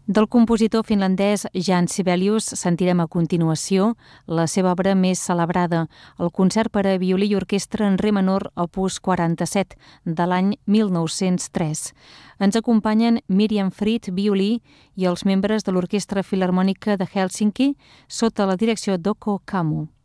Del compositor finlandès Jan Sibelius sentirem a continuació la seva obra més celebrada, el concert per a violí i orquestra en re menor opus 47 de l'any 1903. Ens acompanyen Miriam Fried, violí, i els membres de l'Orquestra Filharmònica de Hèlsinki sota la direcció d'Oko Kammu.